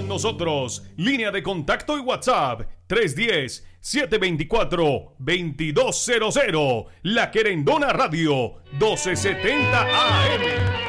nosotros. Línea de contacto y WhatsApp 310-724-2200. La Querendona Radio 1270 AM.